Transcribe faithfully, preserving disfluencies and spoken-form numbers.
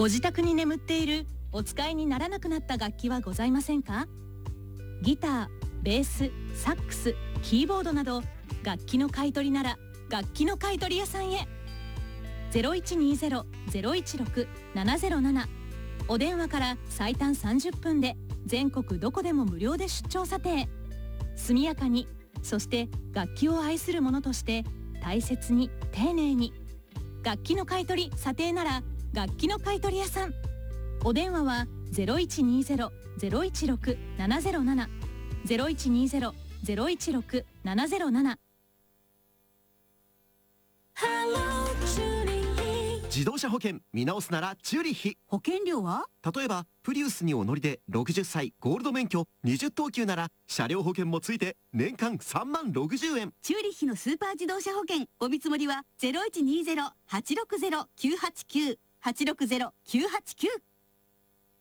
ご自宅に眠っているお使いにならなくなった楽器はございませんか？ギター、ベース、サックス、キーボードなど楽器の買い取りなら楽器の買い取り屋さんへ。 ゼロいちにゼロ ゼロいちろく ななゼロなな お電話から最短さんじゅっぷんで全国どこでも無料で出張査定。速やかに、そして楽器を愛する者として大切に丁寧に。楽器の買い取り査定なら楽器の買い取り屋さん。お電話は ゼロいちにゼロ ゼロいちろく ななゼロなな ゼロいちにゼロ ゼロいちろく ななゼロなな。 自動車保険見直すならチューリッヒ。 保険料は？ 例えばプリウスにお乗りでろくじゅっさいゴールド免許にじゅっとうきゅうなら車両保険もついて年間さんまんろくじゅうえん。 チューリッヒのスーパー自動車保険お見積もりは ゼロいちにゼロ はちろくゼロ きゅうはちきゅう はちろくゼロ きゅうはちきゅう